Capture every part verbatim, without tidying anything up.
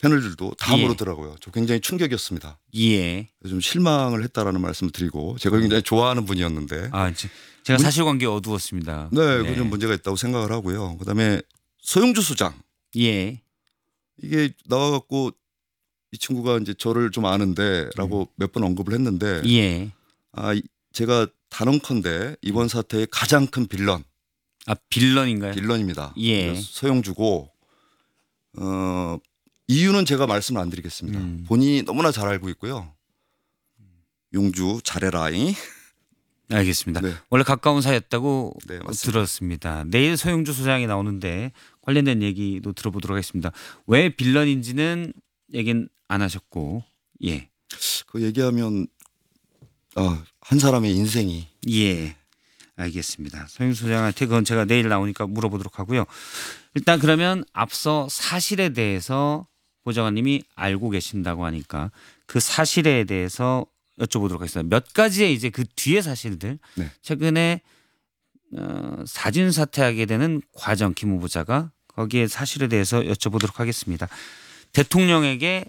패널들도 다 예. 물었더라고요. 저 굉장히 충격이었습니다. 예. 좀 실망을 했다라는 말씀을 드리고 제가 굉장히 좋아하는 분이었는데. 아, 제가 문- 사실관계 어두웠습니다. 네, 그 좀 문제가 있다고 생각을 하고요. 그다음에 서영주 소장 예. 이게 나와갖고 이 친구가 이제 저를 좀 아는데라고 몇 번 언급을 했는데 예. 아 이- 제가 단언컨대 이번 사태의 가장 큰 빌런 아, 빌런인가요? 빌런입니다. 예. 서영주고 어 이유는 제가 말씀을 안 드리겠습니다. 음. 본인이 너무나 잘 알고 있고요. 용주 잘해라잉. 알겠습니다. 네. 원래 가까운 사이였다고 네, 맞습니다. 들었습니다. 내일 서영주 소장이 나오는데 관련된 얘기도 들어보도록 하겠습니다. 왜 빌런인지는 얘기는 안 하셨고, 예, 그 얘기하면 아, 한 사람의 인생이 예, 알겠습니다. 서영주 소장한테 그건 제가 내일 나오니까 물어보도록 하고요. 일단 그러면 앞서 사실에 대해서 보좌관님이 알고 계신다고 하니까 그 사실에 대해서 여쭤보도록 하겠습니다. 몇 가지의 이제 그 뒤의 사실들, 네. 최근에 어, 사진 사퇴하게 되는 과정 김 후보자가 거기에 사실에 대해서 여쭤보도록 하겠습니다. 대통령에게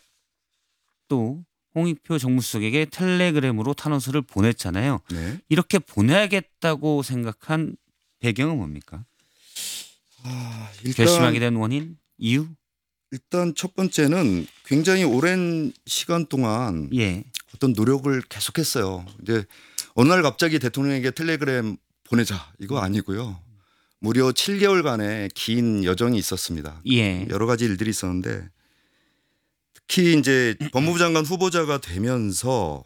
또 홍익표 정무수석에게 텔레그램으로 탄원서를 보냈잖아요. 네. 이렇게 보내야겠다고 생각한 배경은 뭡니까? 아, 결심하게 일단 된 원인, 이유? 일단 첫 번째는 굉장히 오랜 시간 동안 예, 어떤 노력을 계속했어요. 이제 어느 날 갑자기 대통령에게 텔레그램 보내자 이거 아니고요. 무려 칠 개월간의 긴 여정이 있었습니다. 예, 여러 가지 일들이 있었는데 특히 이제 법무부 장관 후보자가 되면서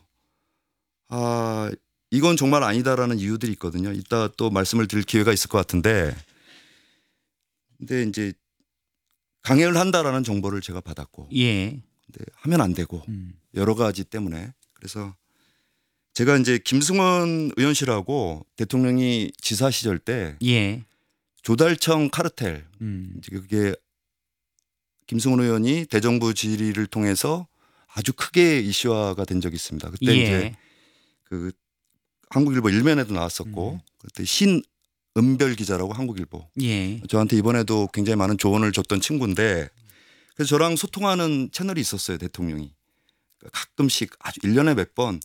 아 이건 정말 아니다라는 이유들이 있거든요. 이따 또 말씀을 드릴 기회가 있을 것 같은데 근데 이제 강행을 한다라는 정보를 제가 받았고 예, 근데 하면 안 되고 음, 여러 가지 때문에 그래서 제가 이제 김승원 의원실하고 대통령이 지사 시절 때 예, 조달청 카르텔 음, 이제 그게 김승원 의원이 대정부 질의를 통해서 아주 크게 이슈화가 된 적이 있습니다. 그때 예, 이제 그 한국일보 일면에도 나왔었고 음. 그때 신은별 기자라고 한국일보 예, 저한테 이번에도 굉장히 많은 조언을 줬던 친구인데 그래서 저랑 소통하는 채널이 있었어요. 대통령이 가끔씩 아주 일 년에 몇 번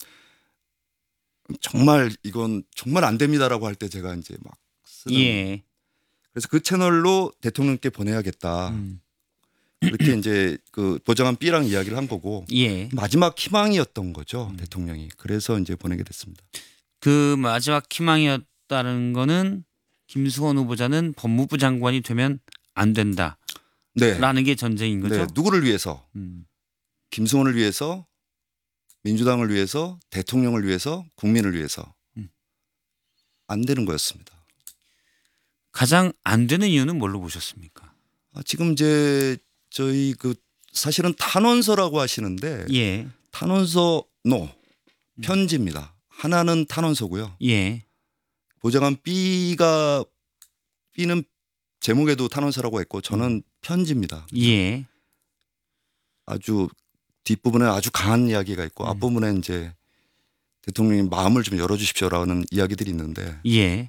정말 이건 정말 안 됩니다라고 할 때 제가 이제 막 쓰는 예, 그래서 그 채널로 대통령께 보내야겠다. 음, 그렇게 이제 그 보좌관 B랑 이야기를 한 거고 예. 마지막 희망이었던 거죠. 음. 대통령이. 그래서 이제 보내게 됐습니다. 그 마지막 희망이었다는 거는 김수원 후보자는 법무부 장관이 되면 안 된다라는 네. 게 전제인 거죠. 네. 누구를 위해서? 음. 김승원을 위해서, 민주당을 위해서, 대통령을 위해서, 국민을 위해서 음. 안 되는 거였습니다. 가장 안 되는 이유는 뭘로 보셨습니까? 아, 지금 이제 저희 그 사실은 탄원서라고 하시는데 예, 탄원서 노 편지입니다. 하나는 탄원서고요. 예, 보좌관 B가 B는 제목에도 탄원서라고 했고 저는 편지입니다. 예, 아주 뒷부분에 아주 강한 이야기가 있고 음. 앞부분에 이제 대통령님 마음을 좀 열어주십시오라는 이야기들이 있는데 예.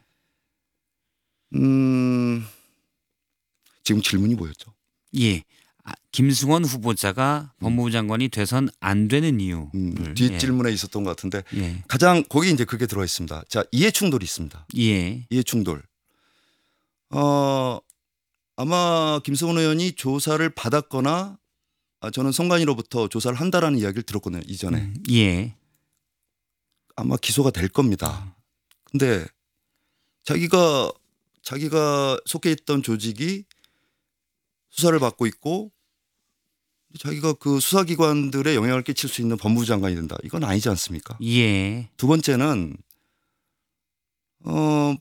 음 지금 질문이 뭐였죠? 예. 아, 김승원 후보자가 법무부 장관이 돼선 안 되는 이유를 음, 뒷 질문에 있었던 것 같은데 예, 가장 거기 이제 그게 들어가 있습니다. 자 이해 충돌이 있습니다. 예, 이해 충돌. 어 아마 김승원 의원이 조사를 받았거나 아, 저는 선관위로부터 조사를 한다라는 이야기를 들었거든요. 이전에 음, 예, 아마 기소가 될 겁니다. 근데 자기가 자기가 속해 있던 조직이 수사를 받고 있고 자기가 그 수사기관들에 영향을 끼칠 수 있는 법무부 장관이 된다. 이건 아니지 않습니까? 예, 두 번째는 어,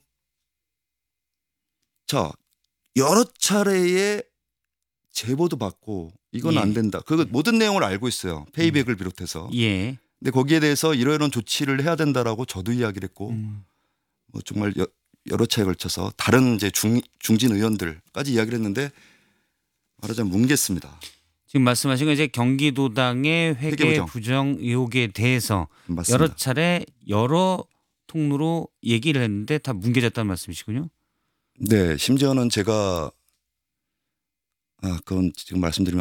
자 여러 차례의 제보도 받고 이건 예. 안 된다. 그 모든 내용을 알고 있어요. 페이백을 비롯해서. 예, 근데 거기에 대해서 이러이러한 조치를 해야 된다라고 저도 이야기를 했고 음, 뭐 정말 여, 여러 차례 걸쳐서 다른 이제 중, 중진 의원들까지 이야기를 했는데 말하자면 뭉갰습니다. 지금 말씀하신 건 이제 경기도당의 회계 회계부정. 부정 의혹에 대해서 맞습니다. 여러 차례 여러 통로로 얘기를 했는데 다 뭉개졌다는 말씀이시군요. 네, 심지어는 제가 아 그건 지금 말씀드리면